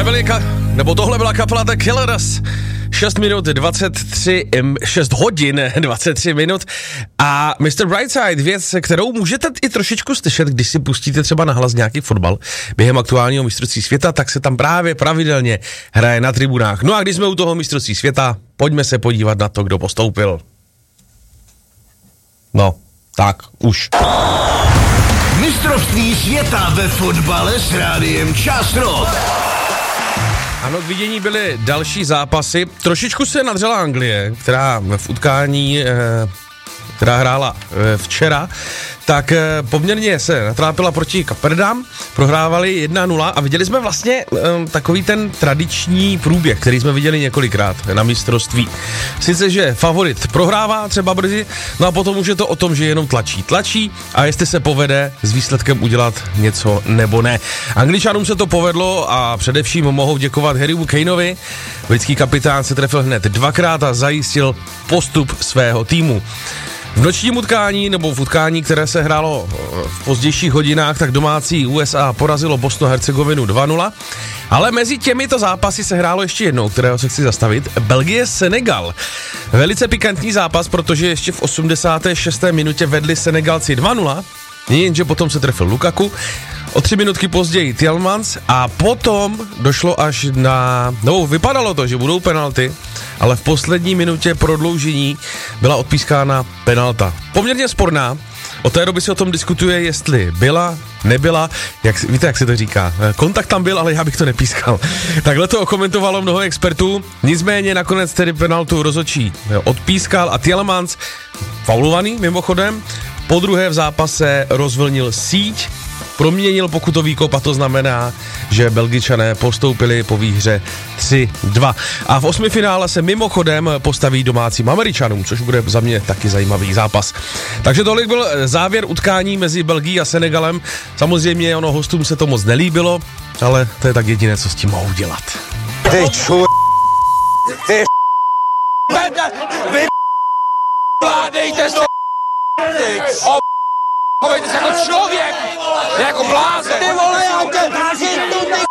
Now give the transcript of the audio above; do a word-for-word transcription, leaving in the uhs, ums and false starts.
Tohle byly ka- nebo tohle byla kapela The Killers. šest minut dvacet tři, šest hodin dvacet tři minut a mister Brightside, věc, kterou můžete i trošičku slyšet, když si pustíte třeba nahlas nějaký fotbal během aktuálního mistrovství světa, tak se tam právě pravidelně hraje na tribunách. No a když jsme u toho mistrovství světa, pojďme se podívat na to, kdo postoupil. No, tak, už. Mistrovství světa ve fotbale s rádiem Čas Rock. Ano, k vidění byly další zápasy. Trošičku se nadřela Anglie, která v utkání, která hrála včera, tak poměrně se natrápila proti Kapverdám, prohrávali jedna nula a viděli jsme vlastně um, takový ten tradiční průběh, který jsme viděli několikrát na mistrovství. Sice, že favorit prohrává třeba brzy, no a potom už je to o tom, že jenom tlačí, tlačí a jestli se povede s výsledkem udělat něco nebo ne. Angličanům se to povedlo a především mohou děkovat Harrymu Kaneovi. Britský kapitán se trefil hned dvakrát a zajistil postup svého týmu. V nočním utkání, nebo v utkání, které se hrálo v pozdějších hodinách, tak domácí U S A porazilo Bosnu a Hercegovinu dva nula, ale mezi těmito zápasy se hrálo ještě jednou, kterého se chci zastavit, Belgie-Senegal. Velice pikantní zápas, protože ještě v osmdesáté šesté minutě vedli Senegalci dva nula, jenže potom se trefil Lukaku, o tři minutky později Tielemans a potom došlo až na, no vypadalo to, že budou penalty, ale v poslední minutě prodloužení byla odpískána penalta. Poměrně sporná, od té doby se o tom diskutuje, jestli byla, nebyla, jak, víte, jak se to říká, kontakt tam byl, ale já bych to nepískal. Takhle to okomentovalo mnoho expertů, nicméně nakonec tedy penaltu rozhodčí odpískal a Tielemans, faulovaný mimochodem, po druhé v zápase rozvlnil síť, proměnil pokutový kop a to znamená, že Belgičané postoupili po výhře tři dva. A v osmifinále se mimochodem postaví domácím Američanům, což bude za mě taky zajímavý zápas. Takže tolik byl závěr utkání mezi Belgií a Senegalem. Samozřejmě ono hostům se to moc nelíbilo, ale to je tak jediné, co s tím mohou dělat. Ty čur... Ty vy... Vládejte se... Chovejte se jako člověk, jako blázen. Ty vole, já tě...